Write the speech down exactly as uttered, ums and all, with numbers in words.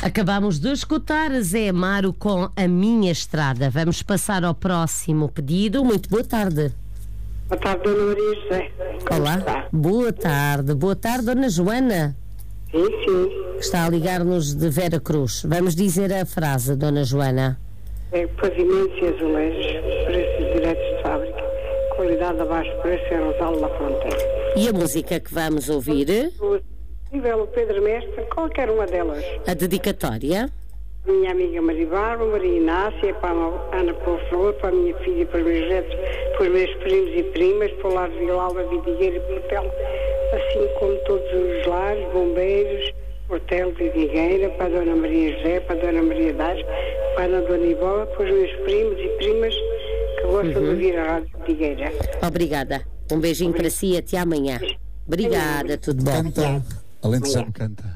Acabamos de escutar Zé Amaro com A Minha Estrada. Vamos passar ao próximo pedido. Muito boa tarde. Boa tarde, Dona Maria José. Como Olá. está? Boa tarde. Boa tarde, Dona Joana. Sim, sim. Que está a ligar-nos de Vera Cruz. Vamos dizer a frase, Dona Joana. É pavimentos e azulejos, preços diretos de fábrica, qualidade abaixo do preço em Rosal da Fronteira. E a música que vamos ouvir? Nível Pedro Mestre, qualquer uma delas. A dedicatória. A minha amiga Maria Barba, Maria Inácia, para a Ana Flor, para a minha filha, para os meus netos, para os meus primos e primas, para o lar de Vilalba, Vidigueira e Portel, assim como todos os lares, bombeiros, Portel, Vidigueira, para a Dona Maria José, para a Dona Maria Daz, para a Dona Ibola, para os meus primos e primas que gostam uhum. de ouvir a Rádio Vidigueira. Obrigada. Um beijinho Obrigada. para si e até amanhã. Obrigada, tudo bom. Canta. Além de já me canta.